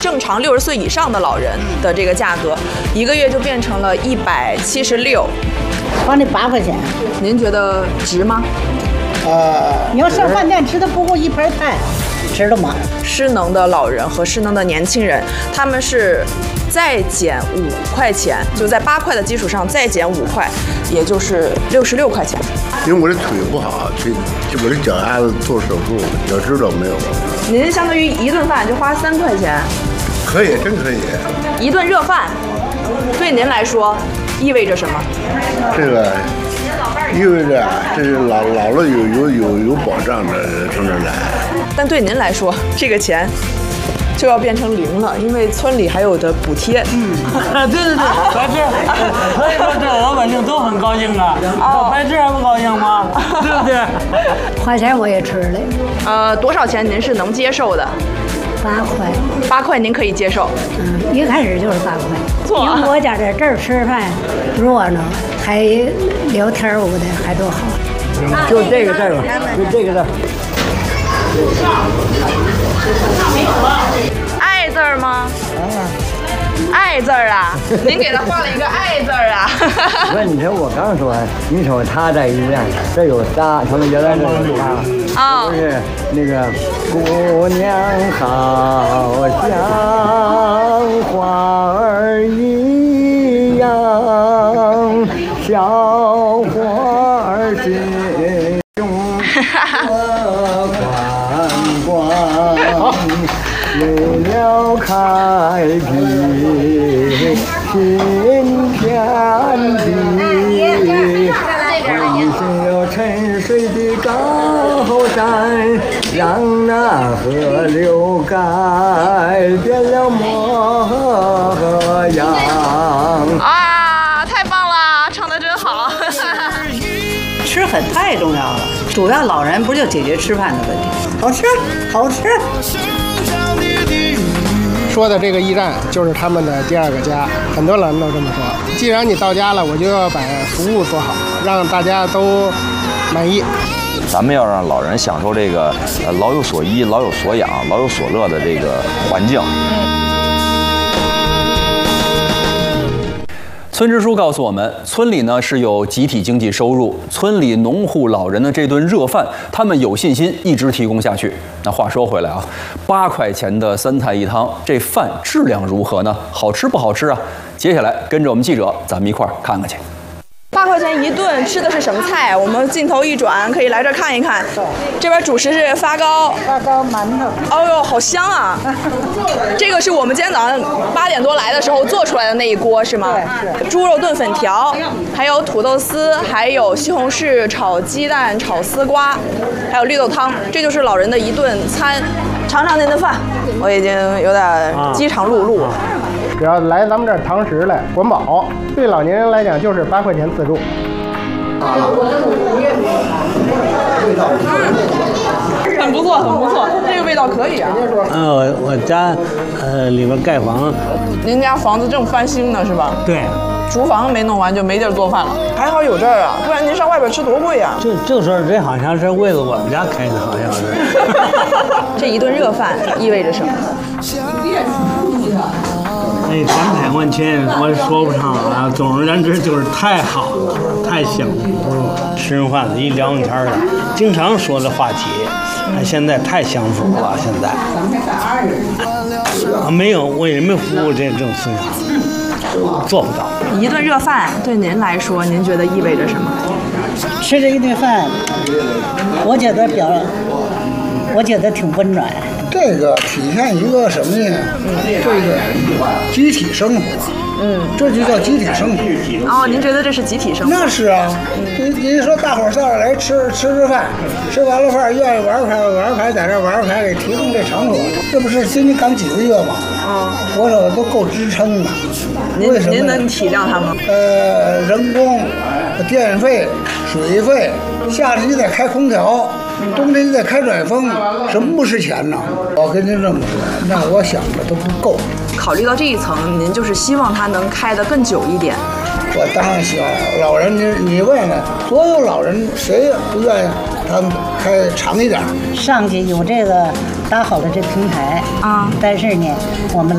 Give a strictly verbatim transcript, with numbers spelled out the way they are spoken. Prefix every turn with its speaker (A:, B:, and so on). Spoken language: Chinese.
A: 正常六十岁以上的老人的这个价格，一个月就变成了一百七十六，
B: 花那八块钱，
A: 您觉得值吗？
B: 呃，你要上饭店吃的不够一盘菜，值得吗？
A: 失能的老人和失能的年轻人，他们是再减五块钱，就在八块的基础上再减五块，也就是六十六块钱。
C: 因为我这腿不好，腿我这脚丫子做手术，脚趾头没有了。
A: 您相当于一顿饭就花三块钱，
C: 可以，真可以。
A: 一顿热饭，对您来说意味着什么？
C: 这个意味着啊，这是老老了有有有有保障的从这来。
A: 但对您来说，这个钱就要变成零了，因为村里还有的补贴。
D: 嗯，对对对，白痴，所以说这老百姓都很高兴啊。哦，白痴还不高兴吗？对不对？
B: 花钱我也吃了。
A: 呃，多少钱您是能接受的？
B: 八块。
A: 八块您可以接受？
B: 嗯，一开始就是八块。
A: 错。
B: 因为我家在这儿吃饭热闹，还聊天舞的，还多好。
D: 就这个这个，就这个这。
A: 爱字儿吗？爱字儿啊！您给他画了一个爱字儿啊！
D: 那你听我刚说，你瞅他在医院，这有仨，他们原来这有仨，啊，就是那个姑娘好像花儿一样，小花儿心中宽广，为了开辟新天地，环绕沉睡的高山，让那河流改变了模样。
A: 啊，太棒了，唱得真好！
E: 吃很太重要了，主要老人不就解决吃饭的问题？好吃，好吃。
F: 说的这个驿站就是他们的第二个家，很多人都这么说。既然你到家了，我就要把服务做好，让大家都满意。
G: 咱们要让老人享受这个呃老有所依、老有所养、老有所乐的这个环境。
H: 村支书告诉我们，村里呢是有集体经济收入，村里农户老人的这顿热饭，他们有信心一直提供下去。那话说回来啊，八块钱的三菜一汤，这饭质量如何呢？好吃不好吃啊？接下来跟着我们记者，咱们一块儿看看去。
A: 八块钱一顿吃的是什么菜？我们镜头一转，可以来这儿看一看。这边主食是发糕，
B: 发糕馒头。
A: 哦呦，好香啊！这个是我们今天早上八点多来的时候做出来的那一锅是吗？
B: 对，是。
A: 猪肉炖粉条，还有土豆丝，还有西红柿炒鸡蛋、炒丝瓜，还有绿豆汤。这就是老人的一顿餐。尝尝您的饭，我已经有点饥肠辘辘了。
F: 只要来咱们这儿堂食来，管饱。对老年人来讲，就是八块钱自助。
A: 嗯，很不错，很不错，这个味道可以啊。
D: 嗯，我我家呃里边盖房。
A: 您家房子正翻新呢，是吧？
D: 对。
A: 厨房没弄完就没地儿做饭了，还好有这儿啊，不然您上外边吃多贵呀。
D: 就就说这好像是为了我们家开的，好像是。
A: 这一顿热饭意味着什么？
D: 那感慨万千，我也说不上啊。总而言之，就是太好了，太幸福了。吃完饭一聊天的，经常说的话题，现在太相符了。现在啊，没有为人民服务这种思想，做不到。
A: 一顿热饭对您来说，您觉得意味着什么？
B: 吃这一顿饭，我觉得表，我觉得挺温暖。
I: 这个体现一个什么呢？这个集体生活，嗯，这就叫集体生活。
A: 哦，您觉得这是集体生活？
I: 那是啊，你你说大伙儿到这来吃吃吃饭，吃完了饭愿意玩牌玩牌，在这玩牌给提供这场所，这不是今年刚几个月吗？啊，多少都够支撑的。
A: 您您能体谅他吗？
I: 呃，人工、电费、水费，夏天你得开空调。冬天你得开暖风，什么不是钱呢？我跟您这么说，那我想的都不够。
A: 考虑到这一层，您就是希望它能开得更久一点。
I: 我当然希望老人，你你问问所有老人，谁不愿意他们开长一点？
B: 上去有这个搭好的这平台啊，但是呢，我们